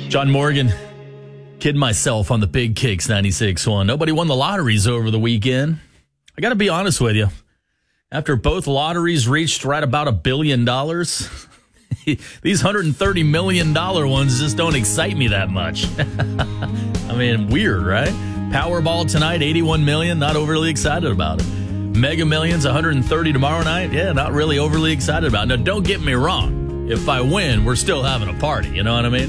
John Morgan, kidding myself on the Big Kicks 96.1. Nobody won the lotteries over the weekend. I got to be honest with you. After both lotteries reached right about $1 billion, these $130 million ones just don't excite me that much. I mean, weird, right? Powerball tonight, $81 million, not overly excited about it. Mega Millions, $130 tomorrow night, yeah, not really overly excited about it. Now, don't get me wrong. If I win, we're still having a party, you know what I mean?